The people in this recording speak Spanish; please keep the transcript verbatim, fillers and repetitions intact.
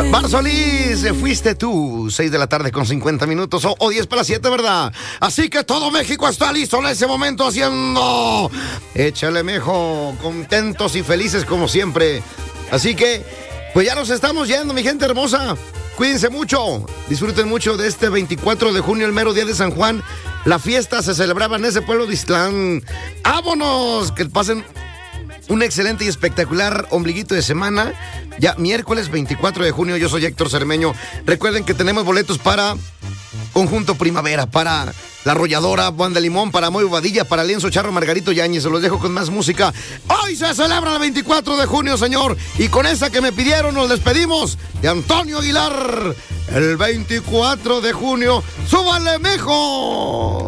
Solís, fuiste tú, seis de la tarde con cincuenta minutos o, o diez para las siete, ¿verdad? Así que todo México está listo en ese momento haciendo Échale Mejo, contentos y felices como siempre. Así que, pues ya nos estamos yendo, mi gente hermosa. Cuídense mucho, disfruten mucho de este veinticuatro de junio, el mero día de San Juan. La fiesta se celebraba en ese pueblo de Islán. ¡Vámonos! Que pasen un excelente y espectacular ombliguito de semana. Ya miércoles veinticuatro de junio, yo soy Héctor Cermeño. Recuerden que tenemos boletos para Conjunto Primavera, para La Arrolladora, Banda Limón, para Moy Bobadilla, para Lienzo Charro, Margarito Yáñez. Se los dejo con más música. Hoy se celebra el veinticuatro de junio, señor. Y con esa que me pidieron nos despedimos de Antonio Aguilar. El veinticuatro de junio, ¡súbale, mijo!